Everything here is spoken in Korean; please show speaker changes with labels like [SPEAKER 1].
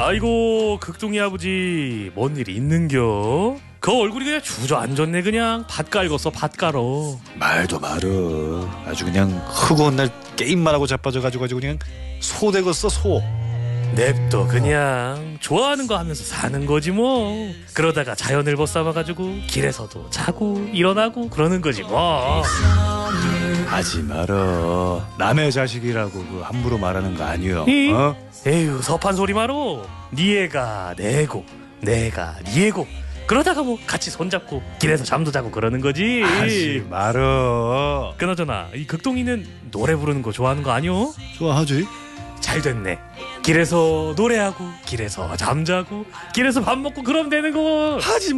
[SPEAKER 1] 아이고 극동이 아버지 뭔 일이 있는겨? 그 얼굴이 그냥 주저앉았네. 그냥 밭 깔궜어 밭 깔어.
[SPEAKER 2] 말도 말어. 아주 그냥 허구한 날 게임만 하고 자빠져가지고 그냥 소 되겠어 소.
[SPEAKER 1] 냅둬 그냥 좋아하는 거 하면서 사는 거지 뭐. 그러다가 자연을 벗삼아가지고 길에서도 자고 일어나고 그러는 거지 뭐.
[SPEAKER 2] 하지 말어. 남의 자식이라고 그 함부로 말하는 거 아니여.
[SPEAKER 1] 에휴 섭한 소리 마로. 니 애가 내 애고 내가 니 애고 그러다가 뭐 같이 손잡고 길에서 잠도 자고 그러는 거지.
[SPEAKER 2] 하지 말어.
[SPEAKER 1] 그나저나 이 극동이는 노래 부르는 거 좋아하는 거 아니오?
[SPEAKER 2] 좋아하지.
[SPEAKER 1] 잘 됐네. 길에서 노래하고 길에서 잠자고 길에서 밥 먹고 그러면 되는 거.
[SPEAKER 2] 하지